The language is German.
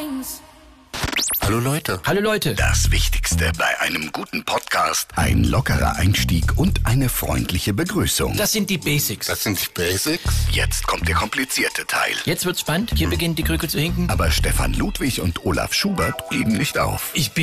Hallo Leute. Hallo Leute. Das Wichtigste bei einem guten Podcast: ein lockerer Einstieg und eine freundliche Begrüßung. Das sind die Basics. Das sind die Basics. Jetzt kommt der komplizierte Teil. Jetzt wird's spannend. Hier beginnt die Krücke zu hinken. Aber Stefan Ludwig und Olaf Schubert geben nicht auf. Ich bin